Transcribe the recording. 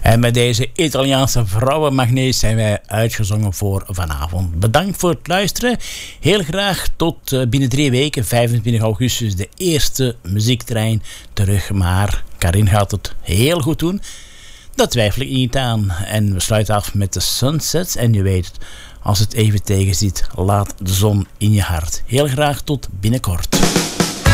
En met deze Italiaanse vrouwenmagneet zijn wij uitgezongen voor vanavond. Bedankt voor het luisteren. Heel graag tot binnen 3 weken, 25 augustus, de eerste muziektrein terug. Maar Karin gaat het heel goed doen. Dat twijfel ik niet aan. En we sluiten af met de Sunsets. En je weet het, als het even tegen zit, laat de zon in je hart. Heel graag tot binnenkort.